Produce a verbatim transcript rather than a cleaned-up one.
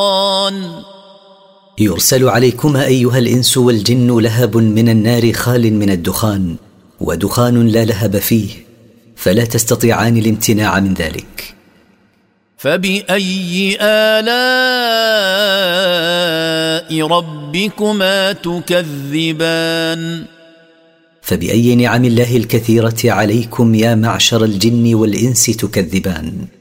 يرسل عليكما أيها الإنس والجن لهب من النار خال من الدخان، ودخان لا لهب فيه، فلا تستطيعان الامتناع من ذلك. فبأي آلاء ربكما تكذبان؟ فبأي نعم الله الكثيرة عليكم يا معشر الجن والإنس تكذبان؟